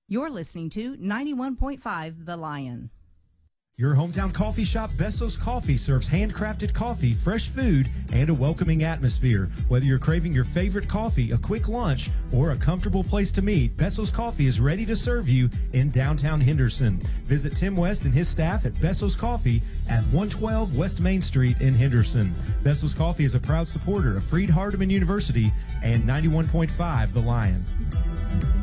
You're listening to 91.5 The Lion. Your hometown coffee shop, Besso's Coffee, serves handcrafted coffee, fresh food, and a welcoming atmosphere. Whether you're craving your favorite coffee, a quick lunch, or a comfortable place to meet, Besso's Coffee is ready to serve you in downtown Henderson. Visit Tim West and his staff at Besso's Coffee at 112 West Main Street in Henderson. Besso's Coffee is a proud supporter of Freed Hardeman University and 91.5 The Lion.